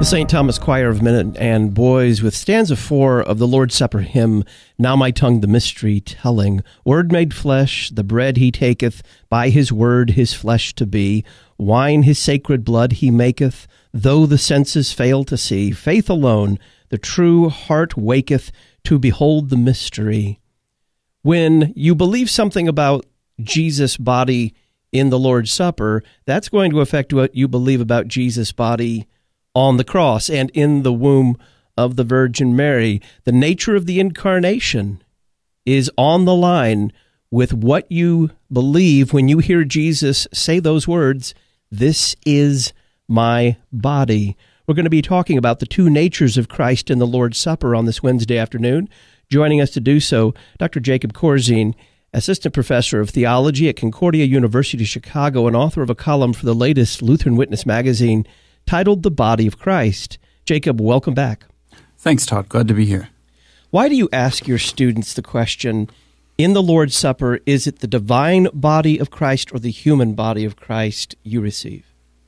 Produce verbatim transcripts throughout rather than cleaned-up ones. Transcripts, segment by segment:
Saint Thomas Choir of Men and Boys with stanza four of the Lord's Supper hymn, Now my tongue the mystery telling, Word made flesh, the bread he taketh, by his word his flesh to be, wine his sacred blood he maketh, though the senses fail to see, faith alone, the true heart waketh to behold the mystery. When you believe something about Jesus' body in the Lord's Supper, that's going to affect what you believe about Jesus' body on the cross and in the womb of the Virgin Mary. The nature of the incarnation is on the line with what you believe when you hear Jesus say those words, "This is my body." We're going to be talking about the two natures of Christ in the Lord's Supper on this Wednesday afternoon. Joining us to do so, Doctor Jacob Corzine, Assistant Professor of Theology at Concordia University, Chicago, and author of a column for the latest Lutheran Witness magazine titled The Body of Christ. Jacob, welcome back. Thanks, Todd. Glad to be here. Why do you ask your students the question, in the Lord's Supper, is it the divine body of Christ or the human body of Christ you receive?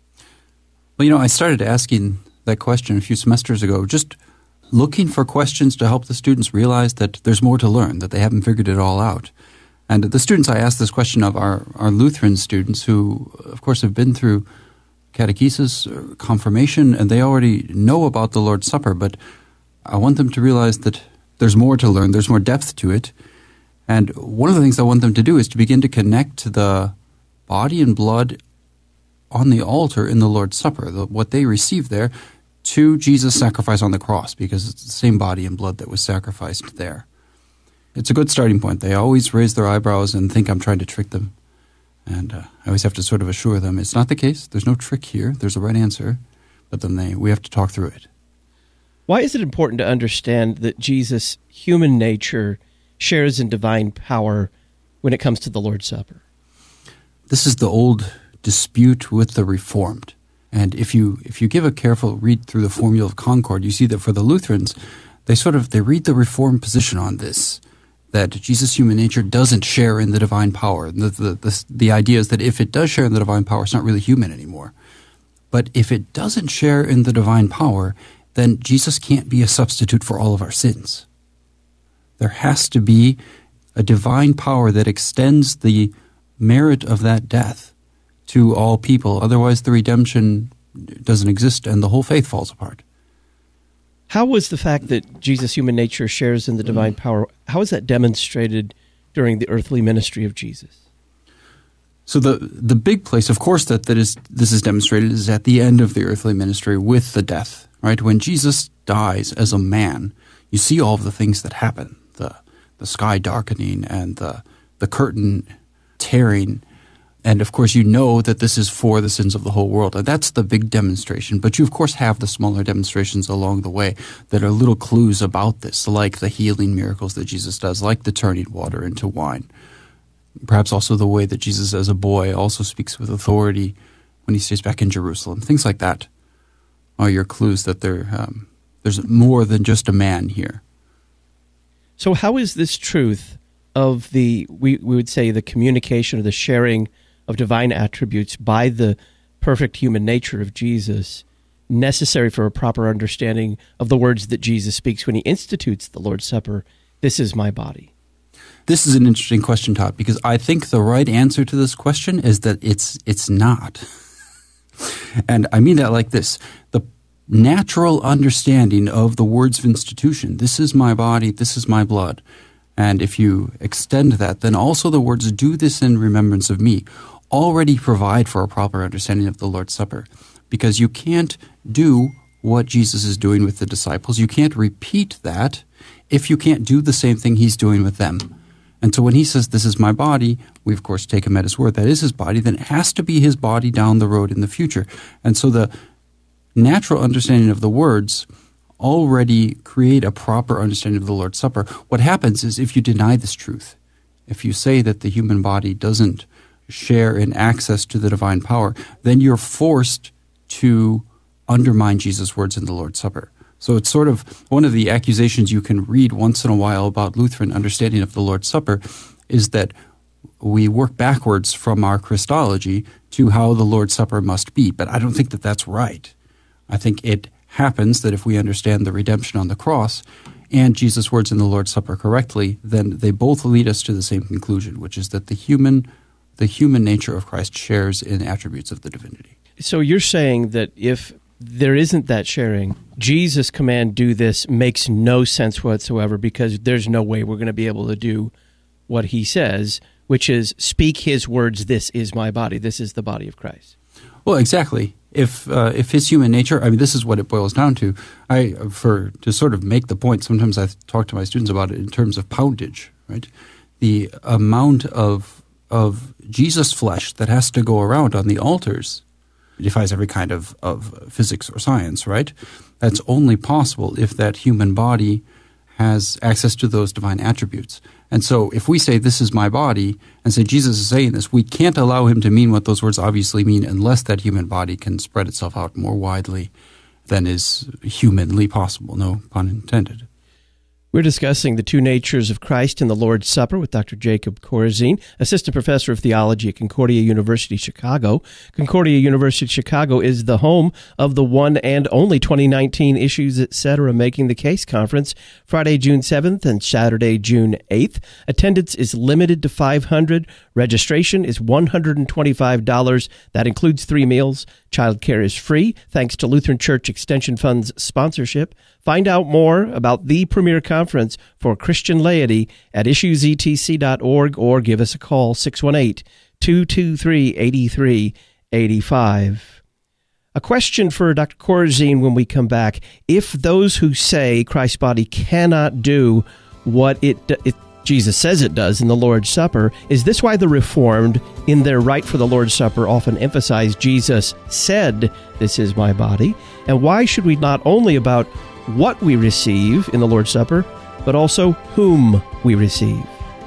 Well, you know, I started asking that question a few semesters ago, just looking for questions to help the students realize that there's more to learn, that they haven't figured it all out. And the students I asked this question of are, are Lutheran students who, of course, have been through catechesis or confirmation, and they already know about the Lord's Supper, but I want them to realize that there's more to learn, there's more depth to it. And one of the things I want them to do is to begin to connect the body and blood on the altar in the Lord's Supper, the, what they receive there, to Jesus' sacrifice on the cross, because it's the same body and blood that was sacrificed there. It's a good starting point. They always raise their eyebrows and think I'm trying to trick them. And uh, I always have to sort of assure them it's not the case. There's no trick here. There's a right answer. But then they we have to talk through it. Why is it important to understand that Jesus' human nature shares in divine power when it comes to the Lord's Supper? This is the old dispute with the Reformed. And if you if you give a careful read through the Formula of Concord, you see that for the Lutherans, they sort of they read the Reformed position on this, that Jesus' human nature doesn't share in the divine power. The, the, the, the idea is that if it does share in the divine power, it's not really human anymore. But if it doesn't share in the divine power, then Jesus can't be a substitute for all of our sins. There has to be a divine power that extends the merit of that death to all people. Otherwise, the redemption doesn't exist and the whole faith falls apart. How was the fact that Jesus' human nature shares in the divine power, how is that demonstrated during the earthly ministry of Jesus? So the the big place, of course, that, that is this is demonstrated is at the end of the earthly ministry with the death, right? When Jesus dies as a man, you see all of the things that happen, the the sky darkening and the the curtain tearing. And, of course, you know that this is for the sins of the whole world. And that's the big demonstration. But you, of course, have the smaller demonstrations along the way that are little clues about this, like the healing miracles that Jesus does, like the turning water into wine. Perhaps also the way that Jesus, as a boy, also speaks with authority when he stays back in Jerusalem. Things like that are your clues that there, um, there's more than just a man here. So how is this truth of the, we, we would say, the communication or the sharing of divine attributes by the perfect human nature of Jesus necessary for a proper understanding of the words that Jesus speaks when he institutes the Lord's Supper, "This is my body"? This is an interesting question, Todd, because I think the right answer to this question is that it's it's not. And I mean that like this. The natural understanding of the words of institution, "This is my body, this is my blood," and if you extend that, then also the words "do this in remembrance of me" already provide for a proper understanding of the Lord's Supper, because you can't do what Jesus is doing with the disciples. You can't repeat that if you can't do the same thing he's doing with them. And so when he says, "This is my body," we of course take him at his word. That is his body. Then it has to be his body down the road in the future. And so the natural understanding of the words already create a proper understanding of the Lord's Supper. What happens is if you deny this truth, if you say that the human body doesn't share in access to the divine power, then you're forced to undermine Jesus' words in the Lord's Supper. So it's sort of one of the accusations you can read once in a while about Lutheran understanding of the Lord's Supper is that we work backwards from our Christology to how the Lord's Supper must be. But I don't think that that's right. I think it happens that if we understand the redemption on the cross and Jesus' words in the Lord's Supper correctly, then they both lead us to the same conclusion, which is that the human the human nature of Christ shares in attributes of the divinity. So you're saying that if there isn't that sharing, Jesus' command, do this, makes no sense whatsoever, because there's no way we're going to be able to do what he says, which is speak his words, this is my body, this is the body of Christ. Well, exactly. If uh, if his human nature, I mean, this is what it boils down to. I for to sort of make the point, sometimes I talk to my students about it in terms of poundage, right? The amount of of Jesus' flesh that has to go around on the altars defies every kind of, of physics or science, right? That's only possible if that human body has access to those divine attributes. And so if we say, this is my body, and say Jesus is saying this, we can't allow him to mean what those words obviously mean unless that human body can spread itself out more widely than is humanly possible, no pun intended. We're discussing the two natures of Christ in the Lord's Supper with Doctor Jacob Corazine, Assistant Professor of Theology at Concordia University, Chicago. Concordia University, Chicago is the home of the one and only twenty nineteen Issues Etc. Making the Case Conference, Friday, June seventh and Saturday, June eighth. Attendance is limited to five hundred. Registration is one hundred twenty-five dollars. That includes three meals. Child care is free, thanks to Lutheran Church Extension Fund's sponsorship. Find out more about the premier conference for Christian laity at issues e t c dot org or give us a call, six one eight, two two three, eight three eight five. A question for Doctor Corazine when we come back. If those who say Christ's body cannot do what it, it Jesus says it does in the Lord's Supper, is this why the Reformed, in their rite for the Lord's Supper, often emphasize Jesus said, this is my body? And why should we not only about what we receive in the Lord's Supper, but also whom we receive?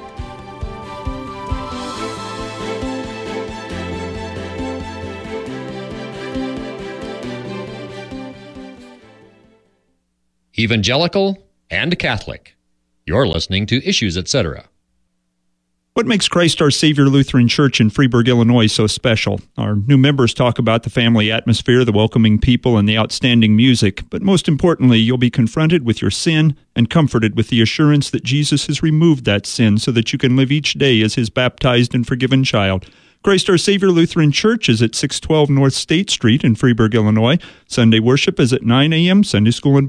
Evangelical and Catholic. You're listening to Issues Etc. What makes Christ Our Savior Lutheran Church in Freeburg, Illinois so special? Our new members talk about the family atmosphere, the welcoming people, and the outstanding music. But most importantly, you'll be confronted with your sin and comforted with the assurance that Jesus has removed that sin so that you can live each day as his baptized and forgiven child. Christ Our Savior Lutheran Church is at six twelve North State Street in Freeburg, Illinois. Sunday worship is at nine a.m., Sunday school and